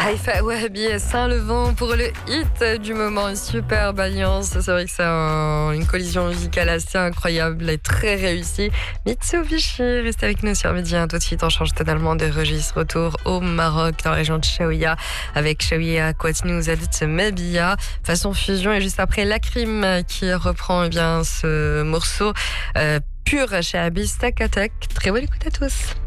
Haïfa Ouahabi et Saint-Levant pour le hit du moment. Une superbe alliance. C'est vrai que c'est une collision musicale assez incroyable et très réussie. Mitsubishi, restez avec nous sur Midi. Tout de suite, on change totalement de registre. Retour au Maroc, dans la région de Chaouia, avec Chaouia Kwatnou Zadit Mebia, façon fusion. Et juste après, Lacrim qui reprend ce morceau pur chez Abyss Tac Attack. Très bonne écoute à tous.